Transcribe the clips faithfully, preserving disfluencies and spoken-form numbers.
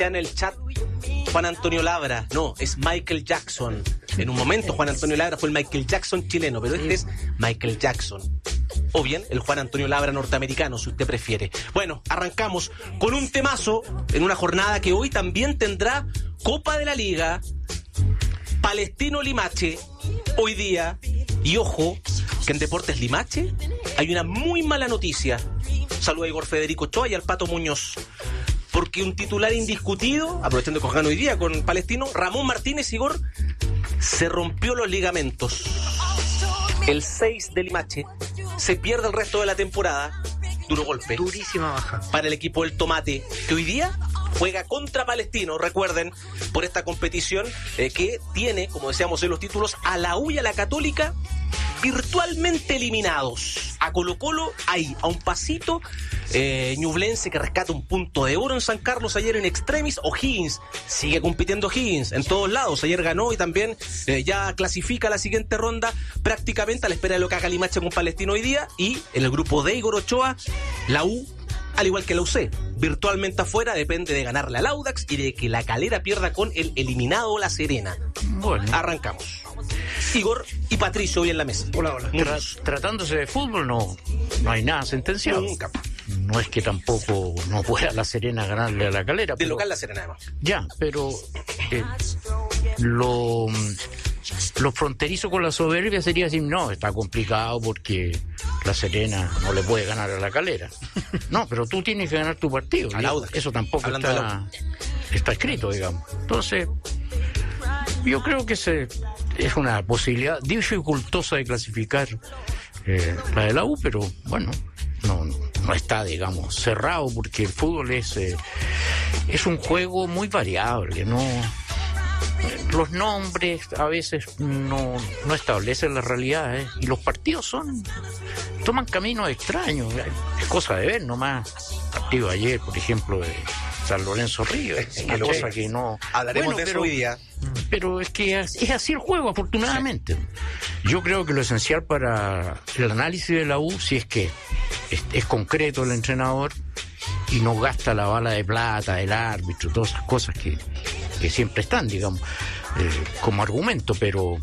en el chat Juan Antonio Labra, no, es Michael Jackson. En un momento Juan Antonio Labra fue el Michael Jackson chileno, pero este es Michael Jackson. O bien el Juan Antonio Labra norteamericano, si usted prefiere. Bueno, arrancamos con un temazo en una jornada que hoy también tendrá Copa de la Liga, Palestino Limache, hoy día. Y ojo, que en Deportes Limache hay una muy mala noticia. Saludos a Igor Federico Ochoa y al Pato Muñoz. Porque un titular indiscutido, aprovechando que juegan hoy día con Palestino, Ramón Martínez, Igor, se rompió los ligamentos. El seis de Limache se pierde el resto de la temporada. Duro golpe. Durísima baja. Para el equipo del Tomate, que hoy día juega contra Palestino, recuerden, por esta competición eh, que tiene, como decíamos en los títulos, a la U y a la Católica virtualmente eliminados. A Colo Colo ahí, a un pasito. Eh, Ñublense que rescata un punto de oro en San Carlos ayer en extremis. O'Higgins, sigue compitiendo O'Higgins en todos lados. Ayer ganó y también eh, ya clasifica la siguiente ronda prácticamente a la espera de lo que haga Limache con Palestino hoy día. Y en el grupo de Igor Ochoa, la U, al igual que la U C, virtualmente afuera, depende de ganarle al Audax y de que la Calera pierda con el eliminado La Serena. Bueno, arrancamos. Igor y Patricio hoy en la mesa. Hola, hola. Tra- tratándose de fútbol no, no hay nada sentenciado. Nunca. No es que tampoco no pueda La Serena ganarle a la Calera. De pero, local La Serena, además. Ya, pero eh, lo, lo fronterizo con la soberbia sería decir, no, está complicado porque La Serena no le puede ganar a la Calera. No, pero tú tienes que ganar tu partido. Eso tampoco está, está escrito, digamos. Entonces, yo creo que se, es una posibilidad dificultosa de clasificar eh, la de la U, pero bueno, no, no está, digamos, cerrado, porque el fútbol es, eh, es un juego muy variable, ¿no? Los nombres a veces no, no establecen la realidad, ¿eh? Y los partidos son toman caminos extraños. Es cosa de ver nomás. Partido de ayer, por ejemplo, de San Lorenzo Río, es una cosa que no... Hablaremos bueno, de pero, eso hoy día. Pero es que es así el juego, afortunadamente. Yo creo que lo esencial para el análisis de la U, si es que es, es concreto el entrenador y no gasta la bala de plata del árbitro, todas esas cosas que, que siempre están, digamos, eh, como argumento, pero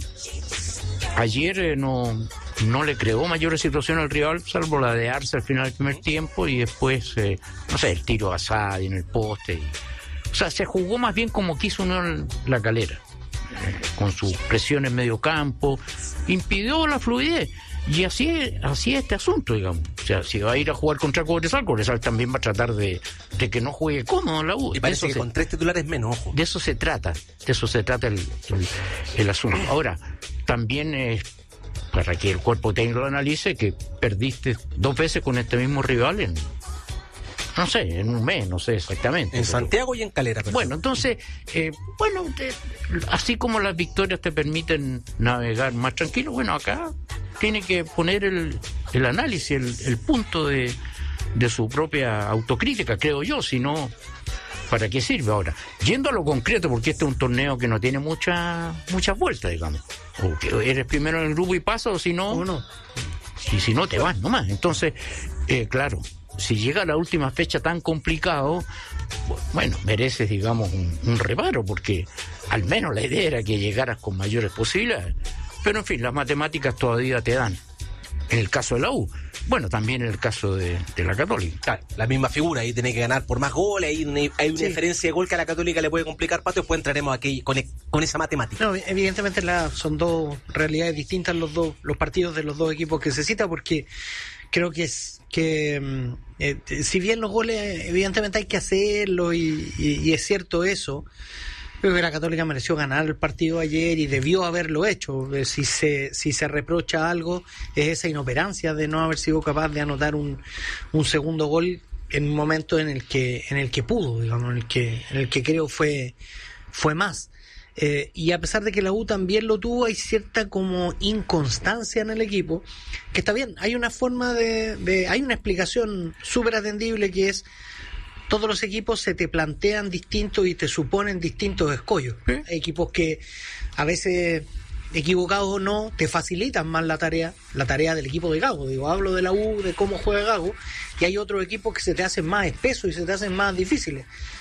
ayer eh, no... no le creó mayores situaciones al rival, salvo la de Arce al final del primer tiempo y después, eh, no sé, el tiro a Sadi en el poste. Y, o sea, se jugó más bien como quiso uno la Calera, eh, con sus presiones en medio campo, impidió la fluidez. Y así es, así es este asunto, digamos. O sea, si va a ir a jugar contra Cobresal, Cobresal también va a tratar de, de que no juegue cómodo la U. Y parece que se, con tres titulares menos, ojo. De eso se trata, de eso se trata el, el, el asunto. Ahora, también es... Eh, para que el cuerpo técnico lo analice, que perdiste dos veces con este mismo rival en, no sé, en un mes, no sé exactamente. En pero, Santiago y en Calera. Pero... Bueno, entonces, eh, bueno, te, así como las victorias te permiten navegar más tranquilo, bueno, acá tiene que poner el, el análisis, el, el punto de, de su propia autocrítica, creo yo, si no... ¿Para qué sirve ahora? Yendo a lo concreto, porque este es un torneo que no tiene mucha, muchas vueltas, digamos. O que eres primero en el grupo y pasas, o si no, ¿O no? Y si no, te vas nomás. Entonces, eh, claro, si llega la última fecha tan complicado, bueno, mereces, digamos, un, un reparo, porque al menos la idea era que llegaras con mayores posibilidades. Pero, en fin, las matemáticas todavía te dan. En el caso de la U, bueno, también en el caso de, de la Católica. Claro, la misma figura, ahí tiene que ganar por más goles, hay una, hay una sí. diferencia de gol que a la Católica le puede complicar, Patio, después entraremos aquí con, con esa matemática. No, evidentemente la, son dos realidades distintas los dos los partidos de los dos equipos que se cita, porque creo que es que eh, si bien los goles evidentemente hay que hacerlo y, y, y es cierto eso, creo que la Católica mereció ganar el partido ayer y debió haberlo hecho. Si se si se reprocha algo es esa inoperancia de no haber sido capaz de anotar un, un segundo gol en un momento en el que en el que pudo, digamos, en el que en el que creo fue fue más. Eh, y a pesar de que la U también lo tuvo, hay cierta como inconstancia en el equipo, que está bien, hay una forma de, de hay una explicación súper atendible, que es todos los equipos se te plantean distintos y te suponen distintos escollos. ¿Eh? Hay equipos que a veces, equivocados o no, te facilitan más la tarea, la tarea del equipo de Gago. Digo, hablo de la U, de cómo juega Gago, y hay otros equipos que se te hacen más espesos y se te hacen más difíciles.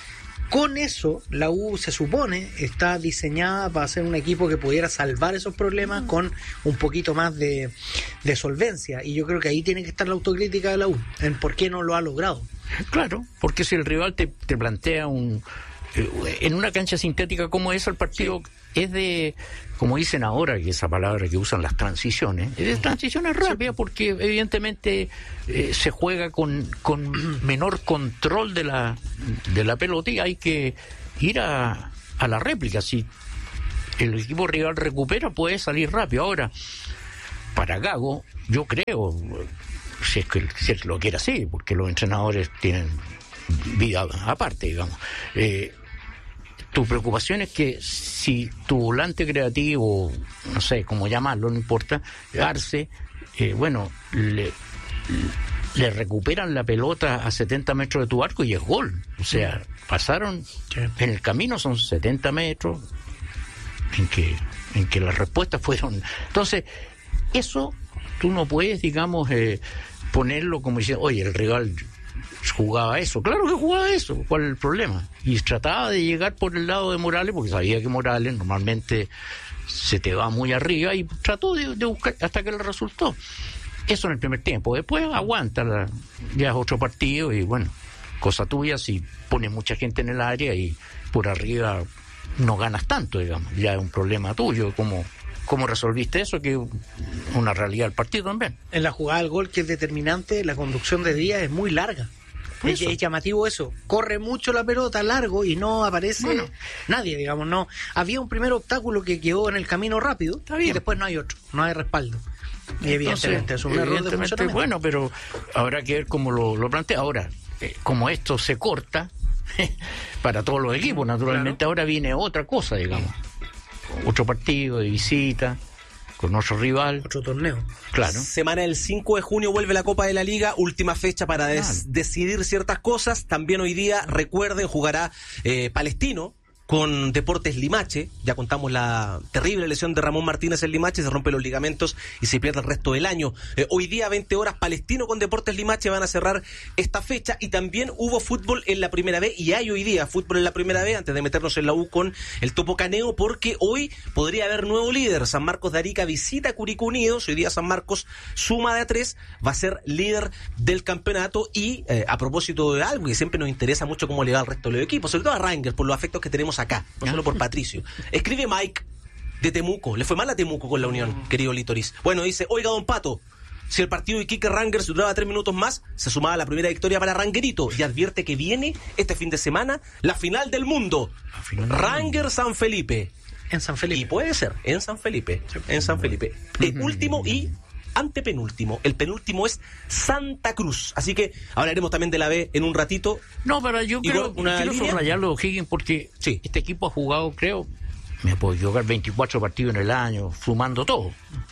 Con eso, la U se supone está diseñada para ser un equipo que pudiera salvar esos problemas con un poquito más de, de solvencia. Y yo creo que ahí tiene que estar la autocrítica de la U, en por qué no lo ha logrado. Claro, porque si el rival te, te plantea un... Eh, en una cancha sintética como esa, el partido sí. es de, como dicen ahora, que esa palabra que usan las transiciones, es de transiciones rápidas, porque evidentemente eh, se juega con, con menor control de la, de la pelota y hay que ir a, a la réplica. Si el equipo rival recupera, puede salir rápido. Ahora, para Gago, yo creo, si es que, si es que lo quiere así, porque los entrenadores tienen vida aparte, digamos. Eh, tu preocupación es que si tu volante creativo, no sé cómo llamarlo, no importa, Arce, eh, bueno, le, le recuperan la pelota a setenta metros de tu arco y es gol. O sea, pasaron, sí. en el camino son setenta metros en que, en que las respuestas fueron... Entonces, eso tú no puedes, digamos, eh, ponerlo como diciendo, oye, el rival jugaba eso. Claro que jugaba eso, ¿cuál es el problema? Y trataba de llegar por el lado de Morales, porque sabía que Morales normalmente se te va muy arriba, y trató de, de buscar hasta que le resultó. Eso en el primer tiempo. Después aguanta, la, ya es otro partido y bueno, cosa tuya si pones mucha gente en el área y por arriba no ganas tanto, digamos. Ya es un problema tuyo, como... ¿Cómo resolviste eso? Que es una realidad del partido también. En la jugada del gol, que es determinante, la conducción de Díaz es muy larga. Es, es llamativo eso. Corre mucho la pelota, largo, y no aparece bueno. nadie, digamos. No, había un primer obstáculo que quedó en el camino rápido, y después no hay otro, no hay respaldo. Y evidentemente es un error de funcionamiento. Bueno, pero habrá que ver cómo lo, lo plantea. Ahora, eh, como esto se corta para todos los equipos, naturalmente, claro. Ahora viene otra cosa, digamos. Otro partido de visita con otro rival, otro torneo. Claro. Semana del cinco de junio vuelve la Copa de la Liga, última fecha para des- claro. decidir ciertas cosas. También hoy día, recuerden, jugará eh, Palestino con Deportes Limache. Ya contamos la terrible lesión de Ramón Martínez en Limache, se rompe los ligamentos y se pierde el resto del año. Eh, hoy día, veinte horas, Palestino con Deportes Limache van a cerrar esta fecha. Y también hubo fútbol en la primera B, y hay hoy día fútbol en la primera B, antes de meternos en la U con el Topo Caneo, porque hoy podría haber nuevo líder. San Marcos de Arica visita a Curicó Unidos. Hoy día San Marcos suma de a tres, va a ser líder del campeonato. Y eh, a propósito de algo que siempre nos interesa mucho, cómo le va al resto de los equipos, sobre todo a Rangers, por los afectos que tenemos acá, no solo por Patricio. Escribe Mike de Temuco. Le fue mal a Temuco con la Unión, querido Litoris. Bueno, dice, oiga, don Pato, si el partido de Iquique Rangers duraba tres minutos más, se sumaba la primera victoria para Rangerito, y advierte que viene este fin de semana la final del mundo. Ranger San Felipe. En San Felipe. Y puede ser, en San Felipe. En San Felipe. El último y antepenúltimo. El penúltimo es Santa Cruz. Así que hablaremos también de la B en un ratito. No, pero yo creo, quiero subrayarlo, Higgins, porque sí. Este equipo ha jugado, creo, me puedo equivocar, veinticuatro partidos en el año, sumando todo.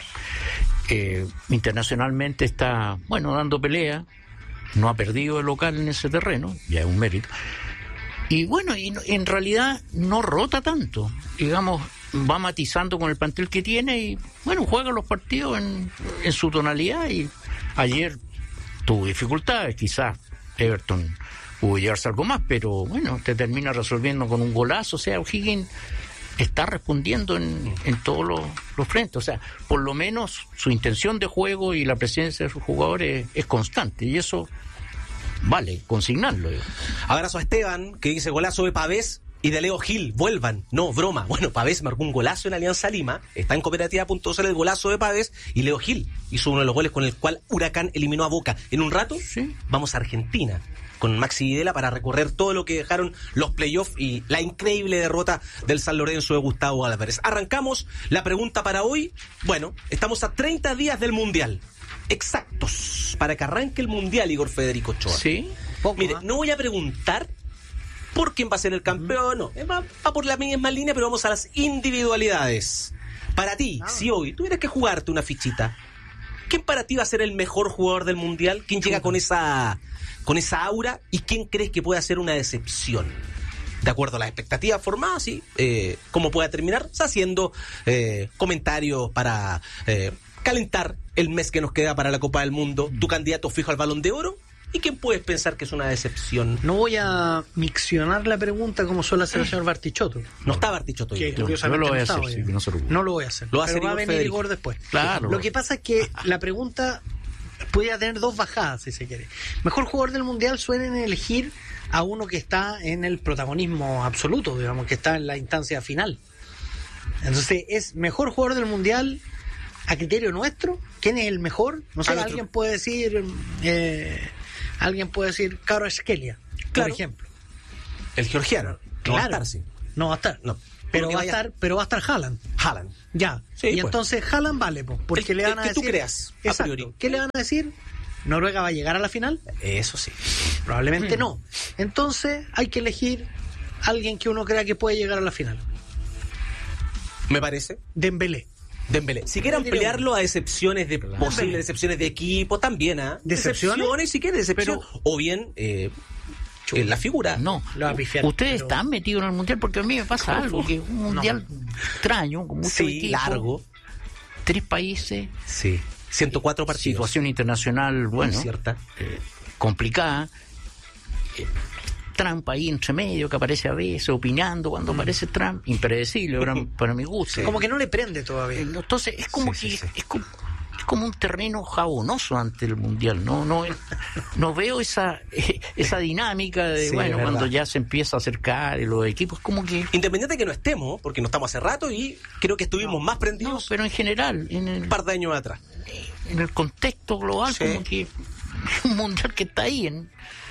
Eh, internacionalmente está, bueno, dando pelea. No ha perdido el local en ese terreno, ya es un mérito. Y bueno, y en realidad no rota tanto, digamos, va matizando con el plantel que tiene y bueno, juega los partidos en, en su tonalidad. Y ayer tuvo dificultades, quizás Everton pudo llevarse algo más, pero bueno, te termina resolviendo con un golazo. O sea, O'Higgins está respondiendo en, en todos los, los frentes. O sea, por lo menos su intención de juego y la presencia de sus jugadores es constante, y eso vale consignarlo. Abrazo a Esteban, que dice golazo de Pavés y de Leo Gil, vuelvan. No, broma. Bueno, Pavés marcó un golazo en Alianza Lima, está en cooperativa punto c l el golazo de Pavés, y Leo Gil hizo uno de los goles con el cual Huracán eliminó a Boca. En un rato sí. Vamos a Argentina con Maxi Videla para recorrer todo lo que dejaron los playoffs y la increíble derrota del San Lorenzo de Gustavo Álvarez. Arrancamos la pregunta para hoy. Bueno, estamos a treinta días del Mundial. Exactos, para que arranque el Mundial, Igor Federico Ochoa. Sí. Poco, Mire, ¿eh? No voy a preguntar por quién va a ser el campeón, no, va, va por la misma línea, pero vamos a las individualidades. Para ti, ah. si hoy tuvieras que jugarte una fichita, ¿quién para ti va a ser el mejor jugador del Mundial? ¿Quién llega con esa, con esa aura? ¿Y quién crees que puede ser una decepción? De acuerdo a las expectativas formadas, ¿sí? Eh, ¿Cómo pueda terminar? Haciendo eh, comentarios para eh, calentar el mes que nos queda para la Copa del Mundo. ¿Tu candidato fijo al Balón de Oro? ¿Y quién puedes pensar que es una decepción? No voy a miccionar la pregunta como suele hacer el señor Bartichotto. No está Bartichotto. Que hoy. curiosamente no lo voy a está hacer, hoy. sí, que no se preocupe. No lo voy a hacer. Lo va a pero hacer va a Igor venir Federico. Igor después. Claro. Lo que pasa es que la pregunta podría tener dos bajadas, si se quiere. Mejor jugador del Mundial suelen elegir a uno que está en el protagonismo absoluto, digamos, que está en la instancia final. Entonces, ¿es mejor jugador del Mundial a criterio nuestro? ¿Quién es el mejor? No sé, A nuestro- alguien puede decir... Eh, alguien puede decir Kvaratskhelia, por Claro. ejemplo. El georgiano. No va a Claro. estar, sí. No va a estar. No. Pero Porque va a vaya- estar, pero va a estar Haaland. Haaland. Ya. Sí, y pues. entonces Haaland vale, po, porque El- le van el a que tú decir. creas, a Exacto. priori. ¿Qué le van a decir? ¿Noruega va a llegar a la final? Eso sí. Probablemente Hmm. no. Entonces hay que elegir a alguien que uno crea que puede llegar a la final. Me parece. Dembélé. Dembélé. Si quieren ampliarlo a excepciones de posibles decepciones de equipo, también, ¿ah? ¿Decepciones? Decepciones, si quieres, decepción. Pero- o bien, eh, en la figura. No, Lo va a pifiar, ustedes pero- están metidos en el mundial porque a mí me pasa algo, que es un mundial extraño, con mucho Sí, equipo, largo. tres países, Sí. ciento cuatro partidos. situación internacional, bueno, Muy cierta. eh, complicada, eh, Trump ahí entre medio, que aparece a veces opinando cuando aparece Trump, impredecible para, para mi gusto. Como que no le prende todavía. Entonces es como Sí, que sí, sí. Es, como, es como un terreno jabonoso ante el mundial. No no no veo esa eh, esa dinámica de Sí, bueno es cuando verdad. ya se empieza a acercar y los equipos como que Independiente de que no estemos, porque no estamos hace rato y creo que estuvimos más no, prendidos pero en general en el, un par de años atrás. en el contexto global Sí. como que un mundial que está ahí en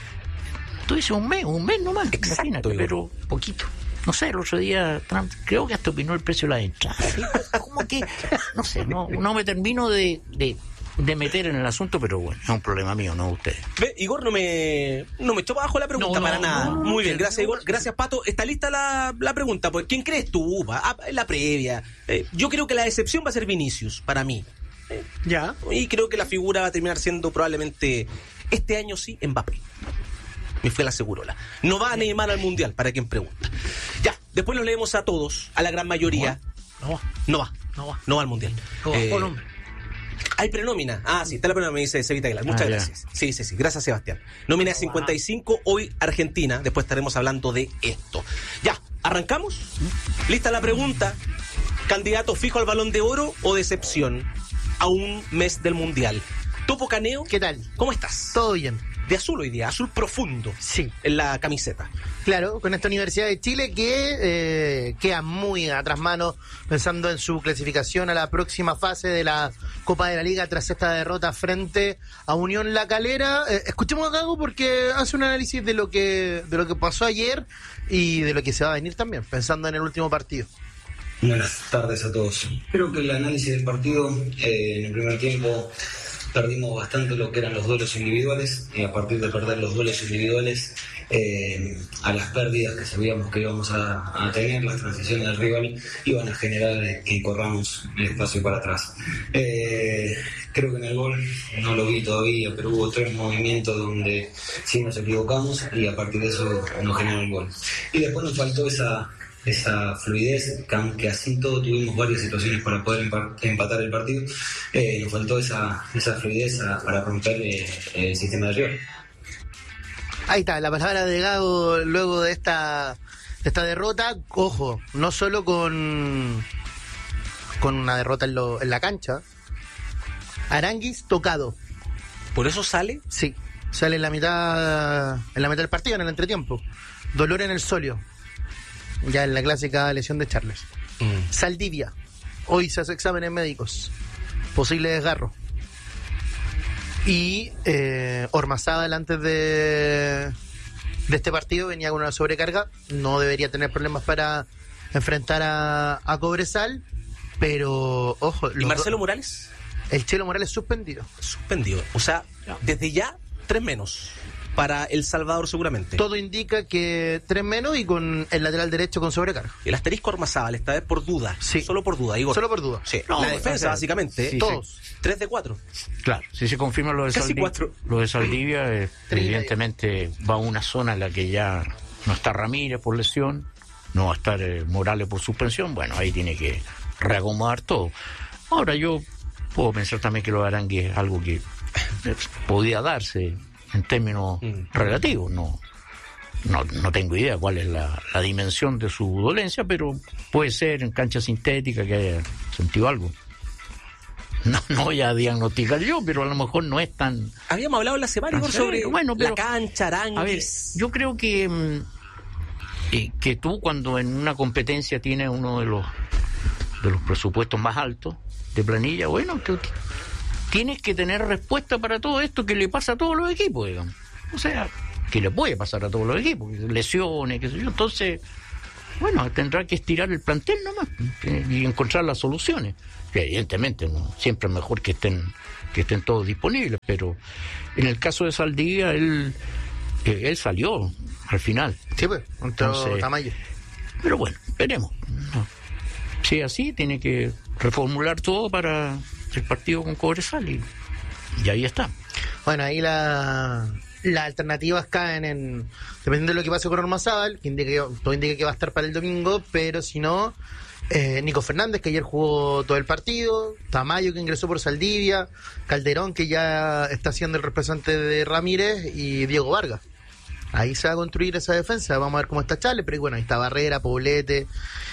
tú dices un mes, un mes nomás, Exacto, imagínate, Igor. pero poquito. No sé, el otro día Trump creo que hasta opinó el precio de la entrada. ¿Sí? Como que, no sé, no, no me termino de, de, de meter en el asunto, pero bueno, es un problema mío, no de ustedes. Ve, Igor no me no me echó para abajo la pregunta No, no, para nada. no, no, Muy bien, no, gracias no, Igor. no. Gracias Pato. Está lista la, la pregunta. Pues, ¿quién crees tú? Va, ah, la previa. Eh, yo creo que la decepción va a ser Vinicius, para mí. Ya. Y creo que la figura va a terminar siendo probablemente este año sí Mbappé. Me fue la segurola. No va a Neymar al Mundial, para quien pregunta. Ya, después los leemos a todos, a la gran mayoría. No, No va, no va. no va al Mundial. No va, Eh, Colombia. Hay prenómina. Ah, sí, está la prenómina, me dice Sevita Aguilar. Muchas Ah, ya. gracias. Sí, sí, sí. Gracias, Sebastián. Nómina de cincuenta y cinco, hoy Argentina. Después estaremos hablando de esto. Ya, ¿arrancamos? ¿Lista la pregunta? ¿Candidato fijo al Balón de Oro o decepción a un mes del Mundial? Topo Caneo, ¿Qué tal? ¿cómo estás? Todo bien. De azul hoy día, azul profundo Sí, en la camiseta. claro, con esta Universidad de Chile que eh, queda muy atrás mano pensando en su clasificación a la próxima fase de la Copa de la Liga tras esta derrota frente a Unión La Calera. Eh, escuchemos a Gago porque hace un análisis de lo que de lo que pasó ayer y de lo que se va a venir también, pensando en el último partido. Buenas tardes a todos. Creo que el análisis del partido, eh, en el primer tiempo perdimos bastante lo que eran los duelos individuales y a partir de perder los duelos individuales eh, a las pérdidas que sabíamos que íbamos a, a tener, las transiciones del rival iban a generar que corramos el espacio para atrás. Eh, creo que en el gol no lo vi todavía, pero hubo tres movimientos donde sí nos equivocamos y a partir de eso nos generó el gol. Y después nos faltó esa esa fluidez, que aunque así todo tuvimos varias situaciones para poder empa- empatar el partido, eh, nos faltó esa, esa fluidez a- para romper eh, el sistema de rival. Ahí está, la palabra de Gago luego de esta, de esta derrota. Ojo, no solo con, con una derrota en, lo- en la cancha. Aranguis tocado. Por eso sale. Sí, sale en la mitad en la mitad del partido, en el entretiempo. Dolor en el sóleo. Ya en la clásica lesión de Charles. Mm. Saldivia. Hoy se hace exámenes médicos. Posible desgarro. Y eh, Ormazábal antes de, de este partido venía con una sobrecarga. No debería tener problemas para enfrentar a, a Cobresal. Pero, ojo. ¿Y los Marcelo do- Morales? El Chelo Morales suspendido. Suspendido. O sea, desde ya, tres menos. Para El Salvador seguramente. Todo indica que tres menos y con el lateral derecho con sobrecarga. El asterisco Ormazábal, esta vez por duda. Sí. Solo por duda, Igor. Solo por duda. Sí. No, la o defensa, sea, básicamente. sí, Todos. Tres de cuatro. Claro, si se confirma lo de Casi Saldivia, cuatro. lo de Saldivia eh, Tres y evidentemente va a una zona en la que ya no está Ramírez por lesión, no va a estar eh, Morales por suspensión, bueno, ahí tiene que reacomodar todo. Ahora yo puedo pensar también que lo de Arangui es algo que eh, podía darse en términos mm. relativos. No, no no tengo idea cuál es la, la dimensión de su dolencia, pero puede ser en cancha sintética que haya sentido algo. No, no voy a diagnosticar yo, pero a lo mejor no es tan... Habíamos hablado en la semana Igor, sobre bueno, pero, la cancha, Aranguis. A ver, yo creo que, eh, que tú cuando en una competencia tienes uno de los de los presupuestos más altos de planilla, bueno, que, que tienes que tener respuesta para todo esto que le pasa a todos los equipos, digamos. O sea, que le puede pasar a todos los equipos, lesiones, qué sé yo. Entonces, bueno, tendrá que estirar el plantel nomás y encontrar las soluciones. Que evidentemente no siempre es mejor que estén que estén todos disponibles, pero en el caso de Saldivia él eh, él salió al final. Sí, pues, contra Tamayo. Pero bueno, veremos. No. Si es así, tiene que reformular todo para el partido con Cobresal y, y ahí está. Bueno, ahí la las alternativas caen en, dependiendo de lo que pase con Ormazábal, que indica que, todo indica que va a estar para el domingo, pero si no, eh, Nico Fernández, que ayer jugó todo el partido, Tamayo, que ingresó por Saldivia, Calderón, que ya está siendo el representante de Ramírez, y Diego Vargas. Ahí se va a construir esa defensa, vamos a ver cómo está Chale, pero bueno, ahí está Barrera, Poblete,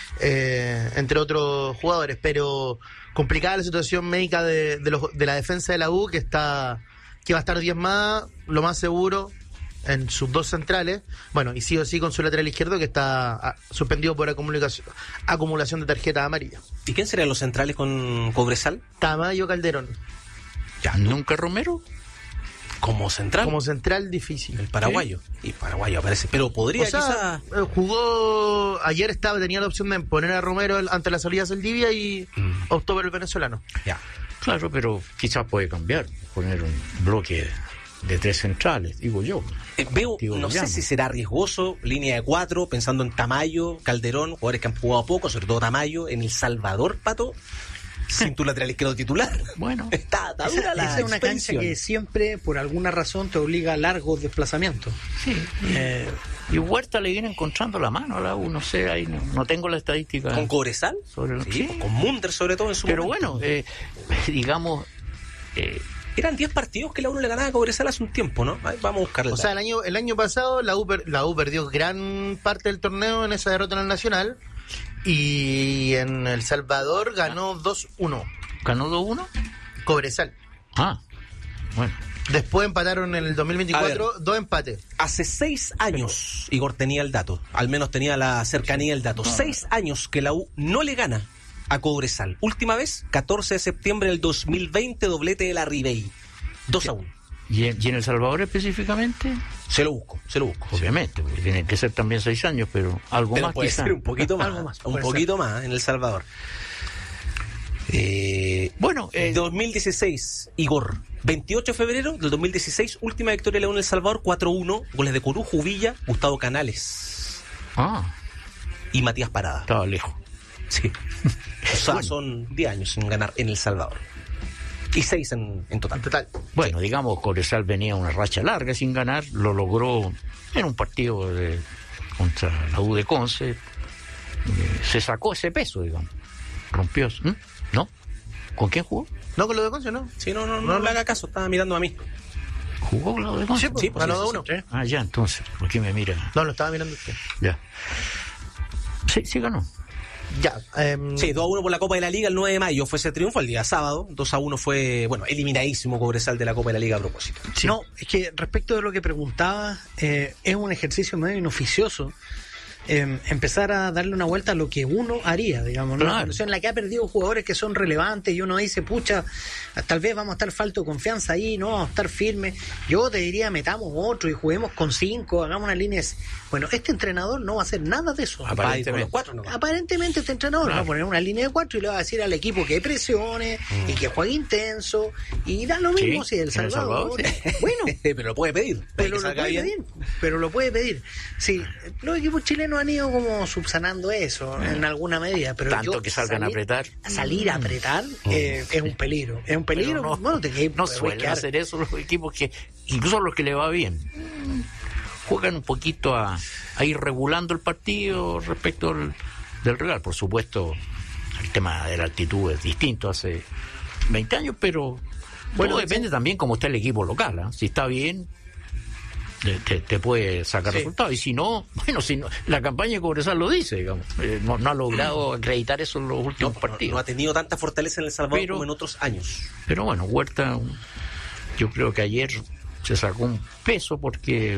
eh, entre otros jugadores, pero complicada la situación médica de, de, los, de la defensa de la U, que está... que va a estar diezmada, lo más seguro, en sus dos centrales. Bueno, y sí o sí con su lateral izquierdo, que está ah, suspendido por acumulación, acumulación de tarjetas amarillas. ¿Y quién serían los centrales con Cobresal? Tamayo, Calderón. ¿Ya nunca Romero? Como central. Como central difícil. El paraguayo. Sí. Y paraguayo aparece. Pero podría o sea, quizá... jugó... Ayer estaba tenía la opción de poner a Romero ante la salida de Saldivia y mm. optó por el venezolano. Ya. Claro, pero quizás puede cambiar, poner un bloque de tres centrales, digo yo. Eh, veo, no sé si será riesgoso, línea de cuatro, pensando en Tamayo, Calderón, jugadores que han jugado poco, sobre todo Tamayo, en El Salvador, Pato, sin tu lateral izquierdo titular. Bueno, está, está esa, esa es una cancha que siempre, por alguna razón, te obliga a largos desplazamientos. Sí. Eh, y Huerta le viene encontrando la mano a la U, no sé, ahí no, no tengo la estadística. ¿Con Cobresal? Sobre el, sí, sí. Pues con Munter sobre todo en su Pero momento. bueno, eh, digamos... Eh, Eran diez partidos que la U no le ganaba a Cobresal hace un tiempo, ¿no? Vamos a buscarla. O sea, el año el año pasado la U, la U perdió gran parte del torneo en esa derrota en el Nacional y en El Salvador ganó dos uno. ¿Ganó dos uno? Cobresal. Ah, bueno. Después empataron en el dos mil veinticuatro, dos empates. Hace seis años, Igor tenía el dato, al menos tenía la cercanía del dato. Seis años que la U no le gana a Cobresal. Última vez, catorce de septiembre del dos mil veinte, doblete de la Ribey. dos a uno. ¿Y en, ¿Y en El Salvador específicamente? Se lo busco, se lo busco. Obviamente, porque tienen que ser también seis años, pero algo pero más puede quizá. ser un poquito más, algo más un poquito ser. más en El Salvador. Eh, bueno, eh, dos mil dieciséis, Igor, veintiocho de febrero del dos mil dieciséis, última victoria de la U en El Salvador, cuatro uno, goles de Corujo, Villa, Gustavo Canales ah, y Matías Parada. Estaba lejos. Sí. O sea, bueno. Son diez años sin ganar en El Salvador. Y seis en, en total. En total. Bueno, sí. Digamos, Cobresal venía una racha larga sin ganar, lo logró en un partido de, contra la U de Conce. Eh, se sacó ese peso, digamos. Rompió. ¿Mm? ¿No? ¿Con quién jugó? No, con lo de Conce, ¿no? Sí, no, no, no, no le haga caso, estaba mirando a mí. ¿Jugó con lo de Conce? Sí, pues, sí, pues, ganó dos uno. Ah, ya, entonces, ¿por qué me mira? No, lo estaba mirando usted. Ya. Sí, sí ganó. Ya. Eh, sí, dos a uno por la Copa de la Liga el nueve de mayo fue ese triunfo, el día sábado. dos a uno fue, bueno, eliminadísimo Cobresal de la Copa de la Liga a propósito. Sí. No, es que respecto de lo que preguntaba, eh, es un ejercicio medio inoficioso. Eh, empezar a darle una vuelta a lo que uno haría, digamos, ¿no? Claro. Una situación en la que ha perdido jugadores que son relevantes y uno dice, pucha, tal vez vamos a estar falto de confianza ahí, no vamos a estar firmes. Yo te diría, metamos otro y juguemos con cinco, hagamos una línea. Bueno, este entrenador no va a hacer nada de eso. Aparentemente, cuatro, ¿no? Aparentemente este entrenador claro. va a poner una línea de cuatro y le va a decir al equipo que presione mm. y que juegue intenso y da lo mismo sí, si El Salvador. El Salvador sí. Bueno, pero lo puede pedir. Pero lo puede pedir. Pero lo puede pedir. Sí, los equipos chilenos han ido como subsanando eso mm. en alguna medida, pero tanto yo, que salgan salir, a apretar. Salir a apretar mm. eh, es un peligro. Es un peligro. No, bueno, te, no suelen quedar. hacer eso los equipos que, incluso los que le va bien. Juegan un poquito a, a ir regulando el partido respecto al, del rival. Por supuesto, el tema de la altitud es distinto hace veinte años, pero bueno, depende sí. también cómo está el equipo local. ¿eh? Si está bien, te, te, te puede sacar Sí. resultados. Y si no, bueno, si no, la campaña de Cobresal lo dice, digamos. Eh, no, no ha logrado acreditar eso en los No, últimos no, partidos. no ha tenido tanta fortaleza en El Salvador Pero- como en otros años. Pero bueno, Huerta, yo creo que ayer se sacó un peso porque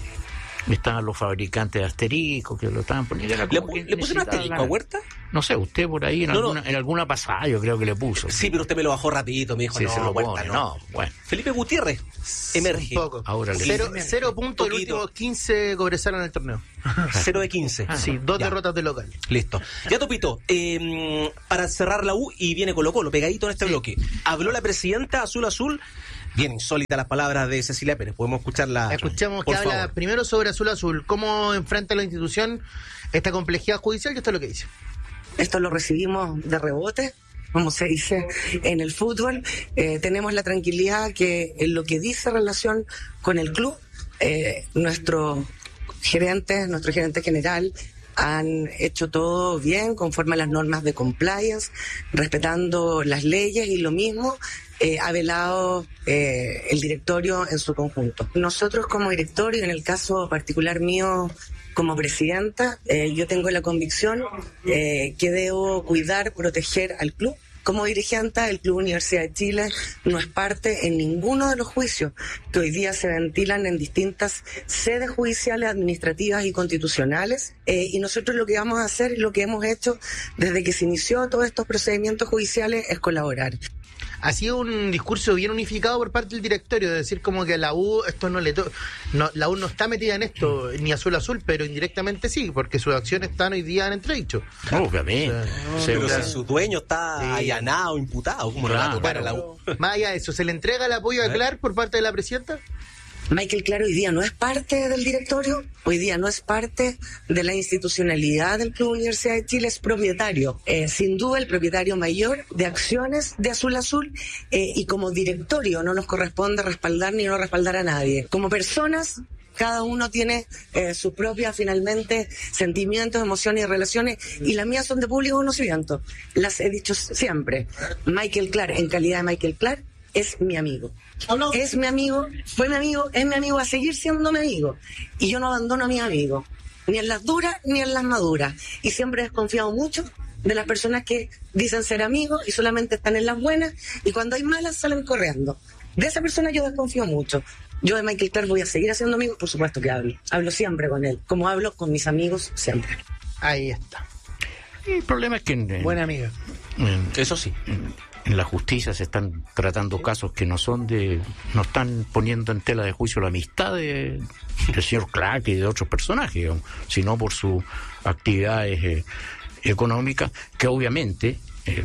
mm, estaban los fabricantes de asterisco que lo estaban poniendo. Era ¿Le, como pu- que ¿le pusieron necesitaba asterisco a ganar. Huerta? No sé, usted por ahí en, No, no. alguna, en alguna pasada yo creo que le puso. Sí, pero usted me lo bajó rapidito, me dijo, Sí, no, se lo Huerta, pone, no. no, bueno. Felipe Gutiérrez emerge. Un poco. Ahora le- cero, cero puntos en los Poquito. últimos quince Cobresal en el torneo. cero de quince. Ah, Sí, dos Ya. derrotas de local. Listo. Ya, Topito, eh, para cerrar la U y viene Colo Colo, pegadito en este bloque. Habló la presidenta Azul Azul. Bien insólita las palabras de Cecilia Pérez. Podemos escucharla. Escuchamos por que habla favor. primero sobre Azul Azul, cómo enfrenta la institución esta complejidad judicial, y esto es lo que dice. Esto lo recibimos de rebote, como se dice en el fútbol. Eh, tenemos la tranquilidad que en lo que dice relación con el club, eh, nuestros gerentes, nuestro gerente general, han hecho todo bien, conforme a las normas de compliance, respetando las leyes, y lo mismo eh, ha velado eh, el directorio en su conjunto. Nosotros como directorio, en el caso particular mío como presidenta, eh, yo tengo la convicción eh, que debo cuidar, proteger al club. Como dirigente, el Club Universidad de Chile no es parte en ninguno de los juicios que hoy día se ventilan en distintas sedes judiciales, administrativas y constitucionales. Eh, y nosotros lo que vamos a hacer, lo que hemos hecho desde que se inició todos estos procedimientos judiciales, es colaborar. Ha sido un discurso bien unificado por parte del directorio, de decir como que a la U esto no le to no, la U no está metida en esto, ni Azul Azul, pero indirectamente sí, porque sus acciones están hoy día en entredicho. Obviamente. Sí. Se- Pero Claro. si su dueño está Sí. allanado, imputado, ¿cómo le va a Claro. tocar a la U? Más allá de eso, ¿se le entrega el apoyo a Clark por parte de la presidenta? Michael Clark hoy día no es parte del directorio, hoy día no es parte de la institucionalidad del Club Universidad de Chile, es propietario, eh, sin duda el propietario mayor de acciones de Azul Azul, eh, y como directorio no nos corresponde respaldar ni no respaldar a nadie. Como personas, cada uno tiene eh, sus propias, finalmente, sentimientos, emociones y relaciones, y las mías son de público conocimiento. Las he dicho siempre. Michael Clark, en calidad de Michael Clark, es mi amigo. Es mi amigo, fue mi amigo, es mi amigo, va a seguir siendo mi amigo. Y yo no abandono a mis amigos, ni en las duras ni en las maduras. Y siempre he desconfiado mucho de las personas que dicen ser amigos y solamente están en las buenas, y cuando hay malas salen corriendo. De esa persona yo desconfío mucho. Yo de Michael Clark voy a seguir siendo amigo, por supuesto que hablo. Hablo siempre con él, como hablo con mis amigos siempre. Ahí está. Y el problema es que en, en- Buena amiga. en- Eso sí. en- en la justicia se están tratando casos que no son de, no están poniendo en tela de juicio la amistad de, del señor Clark y de otros personajes, digamos, sino por sus actividades eh, económicas, que obviamente eh,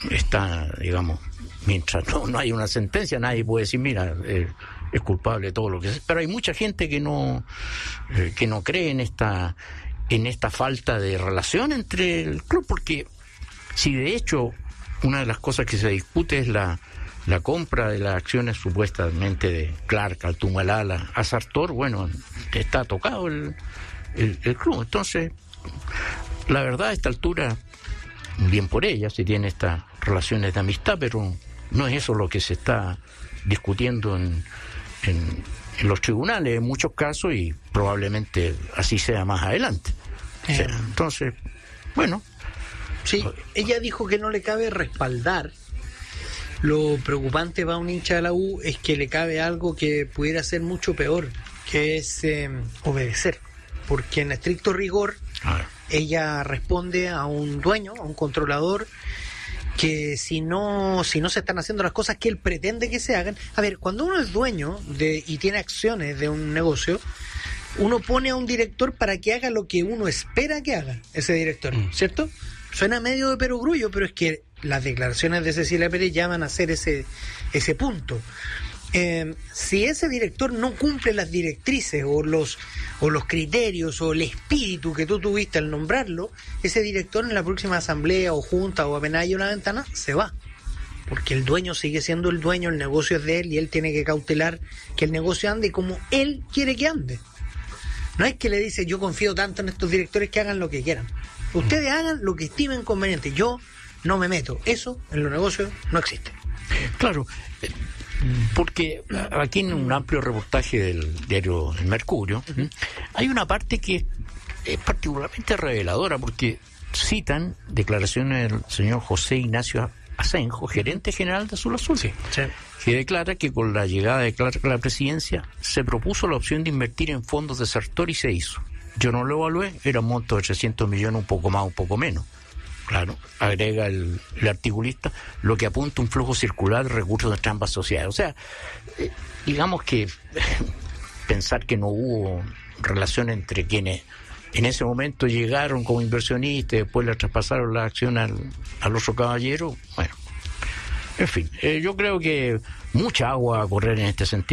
está, digamos, mientras no, no hay una sentencia, nadie puede decir, mira, eh, es culpable de todo lo que es. Pero hay mucha gente que no, eh, que no cree en esta, en esta falta de relación entre el club, porque si de hecho una de las cosas que se discute es la, la compra de las acciones supuestamente de Clark al Tumalala a Sartor, bueno, está tocado el, el, el club. Entonces, la verdad, a esta altura, bien por ella, si tiene estas relaciones de amistad, pero no es eso lo que se está discutiendo en, en, en los tribunales en muchos casos, y probablemente así sea más adelante. O sea, entonces, bueno, Sí, ella dijo que no le cabe respaldar. Lo preocupante para un hincha de la U es que le cabe algo que pudiera ser mucho peor, que es eh, obedecer. Porque en estricto rigor, a ver, ella responde a un dueño, a un controlador, que si no, si no se están haciendo las cosas que él pretende que se hagan. A ver, cuando uno es dueño de y tiene acciones de un negocio, uno pone a un director para que haga lo que uno espera que haga ese director, ¿cierto? Suena medio de perogrullo, pero es que las declaraciones de Cecilia Pérez llaman a hacer ese, ese punto. Eh, si ese director no cumple las directrices o los, o los criterios o el espíritu que tú tuviste al nombrarlo, ese director en la próxima asamblea o junta o apenas haya una ventana, se va. Porque el dueño sigue siendo el dueño, el negocio es de él y él tiene que cautelar que el negocio ande como él quiere que ande. No es que le dice, yo confío tanto en estos directores que hagan lo que quieran. Ustedes hagan lo que estimen conveniente. Yo no me meto. Eso en los negocios no existe. claro, eh, Porque aquí en un amplio reportaje del diario El Mercurio, ¿sí?, hay una parte que es particularmente reveladora, porque citan declaraciones del señor José Ignacio Asenjo, gerente general de Azul Azul, Sí, sí. que declara que con la llegada de Clark a la presidencia se propuso la opción de invertir en fondos de sector y se hizo. Yo no lo evalué, era un monto de trescientos millones, un poco más, un poco menos. Claro, agrega el, el articulista, lo que apunta un flujo circular de recursos entre ambas sociedades. O sea, eh, digamos que pensar que no hubo relación entre quienes en ese momento llegaron como inversionistas y después le traspasaron la acción al, al otro caballero, bueno, en fin, eh, yo creo que mucha agua a correr en este sentido.